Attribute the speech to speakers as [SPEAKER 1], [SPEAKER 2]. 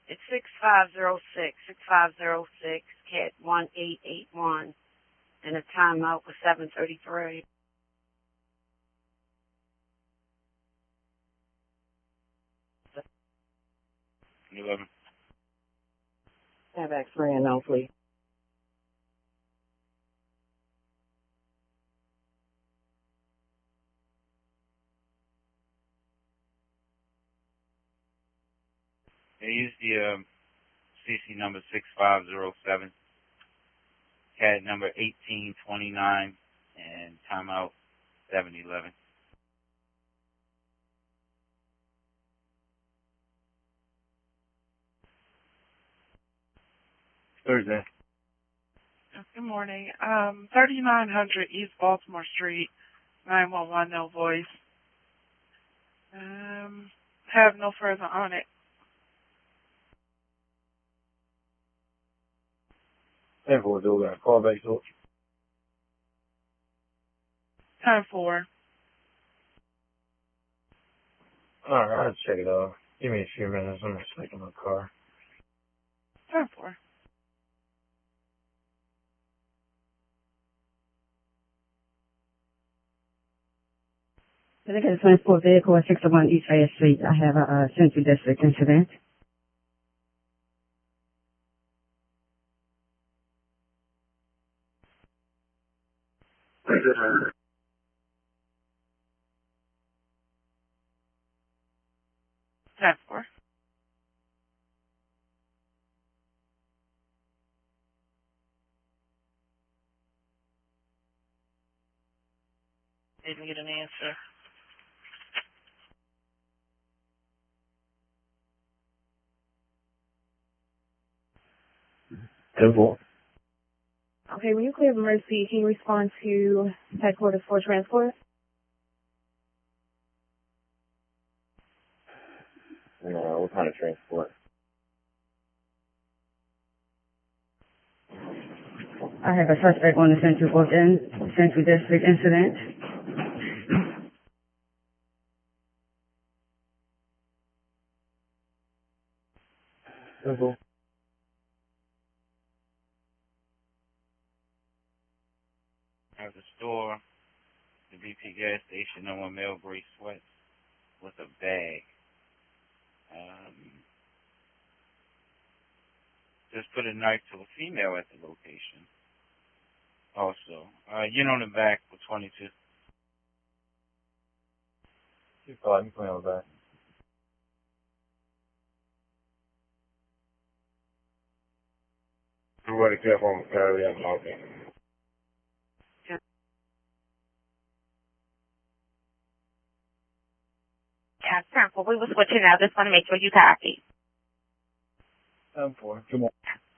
[SPEAKER 1] It's 6506, cat 1881, and the timeout was 7:33.
[SPEAKER 2] Have X-ray and no, please.
[SPEAKER 3] They use the CC number 6507, CAD number 1829, and timeout 711.
[SPEAKER 4] Thursday.
[SPEAKER 5] Good morning. 3900 East Baltimore Street, 911, no voice. Have no further on it.
[SPEAKER 4] 10-4, do that. Call back, so.
[SPEAKER 5] 10-4.
[SPEAKER 4] Alright, I'll check it out. Give me a few minutes. I'm just taking my car.
[SPEAKER 5] 10-4.
[SPEAKER 2] I think it's a transport vehicle at 601 East Fayette Street. I have a Central District incident.
[SPEAKER 5] Didn't get an answer.
[SPEAKER 6] Okay, when you clear Mercy, can you respond to headquarters for transport?
[SPEAKER 4] No, what kind of transport?
[SPEAKER 2] I have a suspect on the Central District incident.
[SPEAKER 4] Simple.
[SPEAKER 3] At the store, the BP gas station, no one male gray sweats with a bag. Just put a knife to a female at the location. Also, on the back with 22.
[SPEAKER 4] Keep calling. You playing on the back. I'm ready to get home. Carry out. Okay.
[SPEAKER 7] Yeah, Temple. We were switching out. Just want to make sure you copy.
[SPEAKER 4] 10-4. Good morning.